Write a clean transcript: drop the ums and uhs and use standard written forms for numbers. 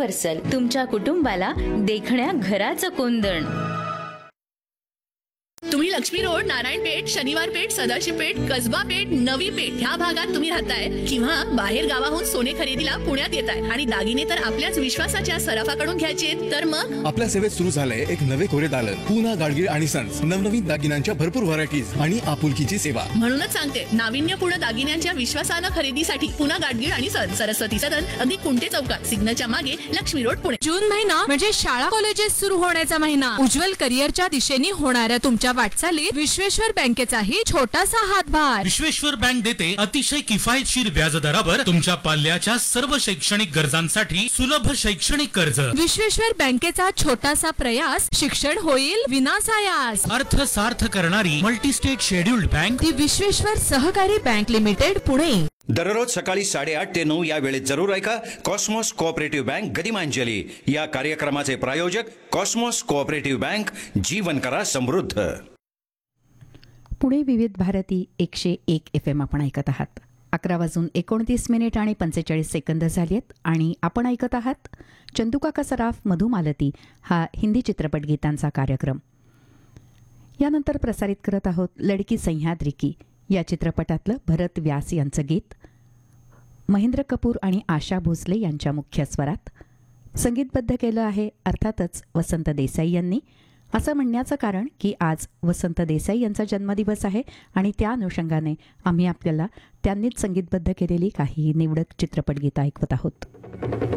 Universal, तुमच्या कुटुंबाला देखण्या घराचं कोंदण. तुम्ही लक्ष्मी रोड, नारायणपेठ, शनिवार पेठ, सदाशिव पेठ, कसबा पेठ, नवी पेठ ह्या भागात तुम्ही राहताय किंवा बाहेर गावाहून सोने खरेदीला पुण्यात येताय आणि दागिने तर आपल्याच विश्वासाच्या सराफाकडून घ्यायचे, तर मग आपल्या सेवेत सुरू झालंय एक नवे कोरे दालन, पूना गाडगीळ आणि सन्स. नवनवीन दागिन्यांच्या भरपूर व्हरायटीज आणि आपुलकीची सेवा. म्हणूनच सांगते, नाविन्यपूर्ण दागिन्यांच्या विश्वासानं खरेदीसाठी पुना गाडगीळ आणि सन्स, सरस्वती सदन, अगदी कुंटे चौकात, सिग्नलच्या मागे, लक्ष्मी रोड, पुणे. जून महिना म्हणजे शाळा कॉलेजेस सुरू होण्याचा महिना. उज्ज्वल करिअरच्या दिशेने होणाऱ्या तुमच्या वाटचालीत विश्वेश्वर बँकेचाही छोटासा हातभार. विश्वेश्वर बँक देते अतिशय किफायतशीर व्याजदरावर तुमच्या पाल्याच्या सर्व शैक्षणिक गरजांसाठी सुलभ शैक्षणिक कर्ज. विश्वेश्वर बँकेचा छोटासा प्रयास, शिक्षण होईल विनासायास. अर्थ सार्थ करणारी मल्टीस्टेट शेड्यूल्ड बँक ती विश्वेश्वर सहकारी बँक लिमिटेड, पुणे. दररोज सकाळी 8:30 ते 9 या वेळेत जरूर ऐका कॉस्मॉस कोऑपरेटिव्ह बँक गदिमांजली. या कार्यक्रमाचे प्रायोजक कॉस्मॉस कोऑपरेटिव्ह बँक. जीवन करा समृद्ध. पुणे विविध भारती 101 FM आपण ऐकत आहात. 11:29 आणि 45 सेकंद झाली आहेत आणि आपण ऐकत आहात चंदुकाका सराफ मधुमालती हा हिंदी चित्रपट गीतांचा कार्यक्रम. यानंतर प्रसारित करत आहोत लडकी सह्याद्री की या चित्रपटातलं भरत व्यास यांचं गीत, महेंद्र कपूर आणि आशा भोसले यांच्या मुख्य स्वरात. संगीतबद्ध केलं आहे अर्थातच वसंत देसाई यांनी. असं म्हणण्याचं कारण की आज वसंत देसाई यांचा जन्मदिवस आहे आणि त्या अनुषंगाने आम्ही आपल्याला त्यांनीच संगीतबद्ध केलेली काही निवडक चित्रपट गीतं ऐकवत आहोत.